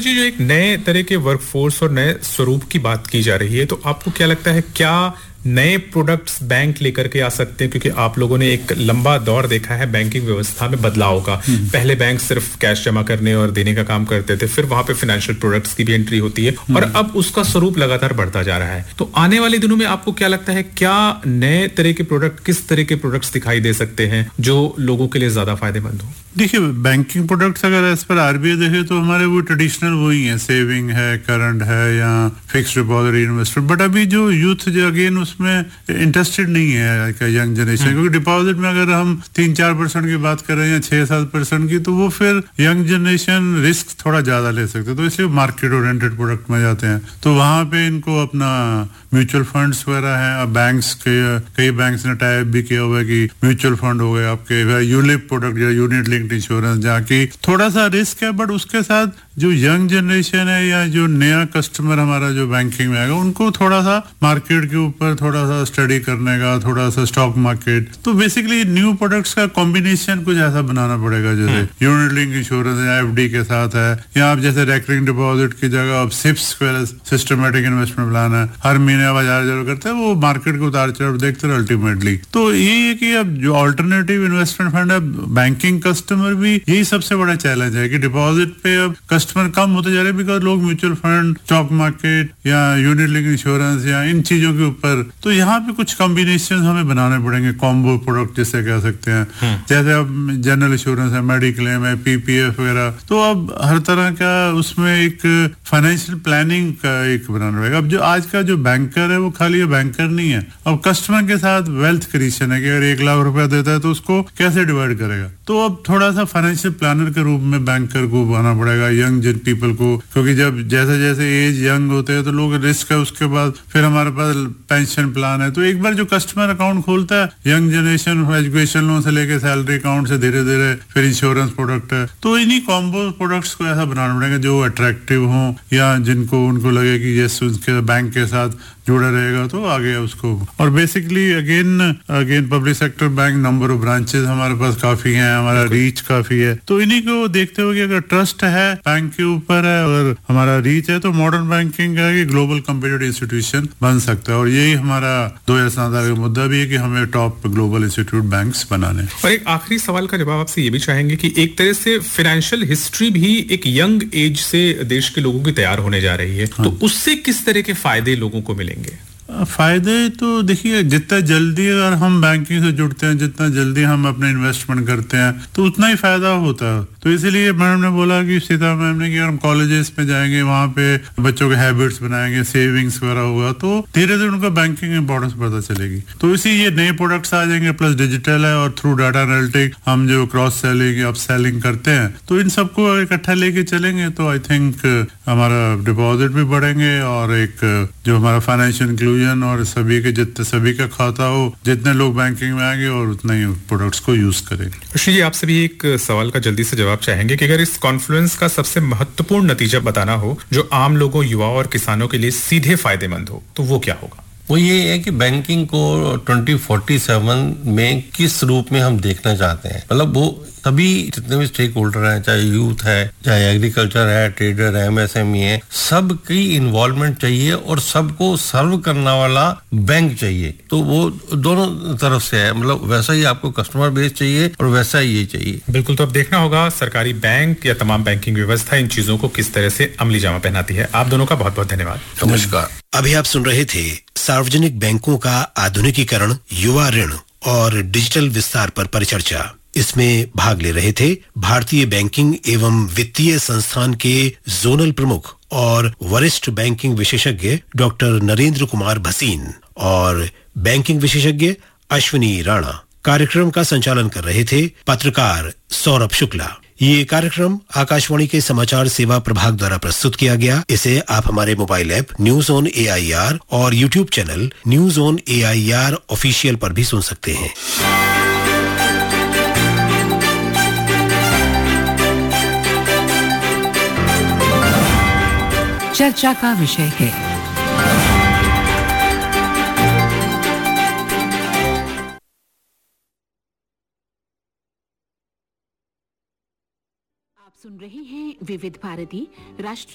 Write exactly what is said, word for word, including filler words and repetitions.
जी, जो एक नए तरह के वर्कफोर्स और नए स्वरूप की बात की जा रही है, तो आपको क्या लगता है क्या नए प्रोडक्ट्स बैंक लेकर के आ सकते हैं? क्योंकि आप लोगों ने एक लंबा दौर देखा है बैंकिंग व्यवस्था में बदलाव का। पहले बैंक सिर्फ कैश जमा करने और देने का काम करते थे, फिर वहां पे फाइनेंशियल प्रोडक्ट्स की भी एंट्री होती है और अब उसका स्वरूप लगातार बढ़ता जा रहा है। तो आने वाले दिनों में आपको क्या लगता है क्या नए तरह के प्रोडक्ट, किस तरह के प्रोडक्ट्स दिखाई दे सकते हैं जो लोगों के लिए ज्यादा फायदेमंद हो? देखिए, बैंकिंग प्रोडक्ट्स अगर एज पर आरबीआई देखे तो हमारे वो ट्रेडिशनल वही है, सेविंग है, करंट है या फिक्स्ड डिपॉजिट इन्वेस्टमेंट। बट अभी जो यूथ जो अगेन उसमें इंटरेस्टेड नहीं है यंग जनरेशन, क्योंकि डिपॉजिट में अगर हम तीन चार परसेंट की बात करें या छह सात परसेंट की, तो वो फिर यंग जनरेशन रिस्क थोड़ा ज्यादा ले सकते हैं, तो इसलिए मार्केट ओरिएंटेड प्रोडक्ट में जाते हैं। तो वहां पे इनको अपना म्यूचुअल फंड्स वगैरह हैं, और बैंक्स के कई बैंक्स ने टाइप भी किया हुआ है कि म्यूचुअल फंड हो गए आपके, यूलिप प्रोडक्ट या यूनिट लिंक्ड इंश्योरेंस, जहाँ की थोड़ा सा रिस्क है, बट उसके साथ जो यंग जनरेशन है या जो नया कस्टमर हमारा जो बैंकिंग में आएगा, उनको थोड़ा सा मार्केट के ऊपर थोड़ा सा स्टडी करने का, थोड़ा सा स्टॉक मार्केट, तो बेसिकली न्यू प्रोडक्ट्स का कॉम्बिनेशन कुछ ऐसा बनाना पड़ेगा, जैसे यूनिट लिंक इंश्योरेंस या एफडी के साथ है, या आप जैसे रेकरिंग डिपॉजिट की जगह आप सिप्स सिस्टमेटिक इन्वेस्टमेंट प्लान है, हर महीने आप हजार हजार करते हैं, वो मार्केट के उतार चढ़ाव देखते हैं अल्टीमेटली। तो यही है कि अब जो ऑल्टरनेटिव इन्वेस्टमेंट फंड है, बैंकिंग कस्टमर भी यही सबसे बड़ा चैलेंज है कि डिपॉजिट पे अब कस्टमर कम होते जा रहे हैं, बिकॉज लोग म्यूचुअल फंड, स्टॉक मार्केट या यूनिट लिंक इंश्योरेंस या इन चीजों के ऊपर, तो यहाँ पे कुछ कॉम्बिनेशन हमें बनाने पड़ेंगे, कॉम्बो प्रोडक्ट जिसे कह सकते हैं, जैसे अब जनरल इंश्योरेंस है, मेडिक्लेम है, पीपीएफ वगैरह। तो अब हर तरह का उसमें एक फाइनेंशियल प्लानिंग का एक बनाना पड़ेगा। अब जो आज का जो बैंकर है वो खाली बैंकर नहीं है, अब कस्टमर के साथ वेल्थ क्रिएशन है कि अगर एक लाख रुपया देता है तो उसको कैसे डिवाइड करेगा। तो अब थोड़ा सा फाइनेंशियल प्लानर के रूप में बैंकर को बनाना पड़ेगा यंग जिन पीपल को, क्योंकि जब जैसे जैसे एज यंग होते हैं तो लोग रिस्क है, उसके बाद फिर हमारे पास पेंशन प्लान है। तो एक बार जो कस्टमर अकाउंट खोलता है, यंग जनरेशन एजुकेशन लोन से लेके सैलरी अकाउंट से धीरे धीरे फिर इंश्योरेंस प्रोडक्ट है, तो इन्हीं कॉम्बो प्रोडक्ट्स को ऐसा बनाना पड़ेगा जो अट्रैक्टिव हो या जिनको उनको लगे कि ये उनके बैंक के साथ जुड़ा रहेगा तो आगे उसको। और basically again again public sector bank, number of branches हमारे पास काफी हैं, हमारा रीच काफी है, तो इन्हीं को देखते हुए अगर ट्रस्ट है बैंक के ऊपर है और हमारा रीच है, तो मॉडर्न बैंकिंग का कि ग्लोबल कॉम्पिटिटिव इंस्टीट्यूशन बन सकता है। और यही हमारा दो हजार सत्रह का मुद्दा भी है कि हमें टॉप ग्लोबल इंस्टीट्यूट बैंक्स बनाने। और एक आखिरी सवाल का जवाब आपसे ये भी चाहेंगे कि एक तरह से फाइनेंशियल हिस्ट्री भी एक यंग एज से देश के लोगों की तैयार होने जा रही है, हाँ। तो उससे किस तरह के फायदे लोगों को मिलेंगे? फायदे तो देखिए, जितना जल्दी अगर हम बैंकिंग से जुड़ते हैं, जितना जल्दी हम अपने इन्वेस्टमेंट करते हैं, तो उतना ही फायदा होता है। तो इसीलिए मैडम ने बोला कि सीता मैम ने कि हम कॉलेजेस में जाएंगे, वहाँ पे बच्चों के हैबिट्स बनाएंगे, सेविंग्स वगैरह होगा, तो धीरे धीरे उनको बैंकिंग इंपॉर्टेंस पता चलेगी। तो इसी ये नए प्रोडक्ट्स आ जाएंगे, प्लस डिजिटल है, और थ्रू डाटा एनालिटिक हम जो क्रॉस सेलिंग, अप सेलिंग करते हैं, तो इन सबको इकट्ठा लेके चलेंगे तो आई थिंक हमारा डिपॉजिट भी बढ़ेंगे, और एक जो हमारा फाइनेंशियल इंक्लूजन और सभी के जितने सभी का खाता हो, जितने लोग बैंकिंग में आएंगे और उतना ही प्रोडक्ट्स को यूज करेंगे। ऋषि जी, आपसे भी एक सवाल का जल्दी से जवाब चाहेंगे कि अगर इस कॉन्फ्लुएंस का सबसे महत्वपूर्ण नतीजा बताना हो जो आम लोगों, युवाओं और किसानों के लिए सीधे फायदेमंद हो, तो वो क्या होगा? वो ये है कि बैंकिंग को ट्वेंटी फोर्टी सेवन में किस रूप में हम देखना चाहते हैं। मतलब वो सभी जितने भी स्टेक होल्डर हैं, चाहे यूथ है, चाहे एग्रीकल्चर है, ट्रेडर है, एमएसएमई है, सबकी इन्वॉल्वमेंट चाहिए और सबको सर्व करने वाला बैंक चाहिए। तो वो दोनों तरफ से है, मतलब वैसा ही आपको कस्टमर बेस चाहिए और वैसा ही ये चाहिए। बिल्कुल। तो अब देखना होगा सरकारी बैंक या तमाम बैंकिंग व्यवस्था इन चीजों को किस तरह से अमली जामा पहनाती है। आप दोनों का बहुत बहुत धन्यवाद। नमस्कार। अभी आप सुन रहे थे सार्वजनिक बैंकों का आधुनिकीकरण, युवा ऋण और डिजिटल विस्तार पर परिचर्चा। इसमें भाग ले रहे थे भारतीय बैंकिंग एवं वित्तीय संस्थान के जोनल प्रमुख और वरिष्ठ बैंकिंग विशेषज्ञ डॉक्टर नरेंद्र कुमार भसीन और बैंकिंग विशेषज्ञ अश्विनी राणा। कार्यक्रम का संचालन कर रहे थे पत्रकार सौरभ शुक्ला। ये कार्यक्रम आकाशवाणी के समाचार सेवा प्रभाग द्वारा प्रस्तुत किया गया। इसे आप हमारे mobile app news on A I R और YouTube channel news on A I R official पर भी सुन सकते हैं। चर्चा का विषय है आप सुन रहे हैं विविध भारती राष्ट्रीय